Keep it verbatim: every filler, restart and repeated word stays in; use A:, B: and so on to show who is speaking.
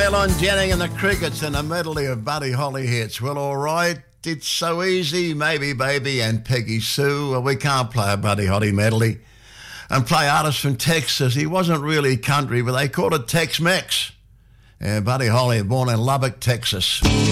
A: Waylon Jennings and the Crickets and a medley of Buddy Holly hits. Well, all right, it's so easy, maybe, baby, and Peggy Sue. Well, we can't play a Buddy Holly medley and play artists from Texas. He wasn't really country, but they called it Tex-Mex. And Buddy Holly, born in Lubbock, Texas.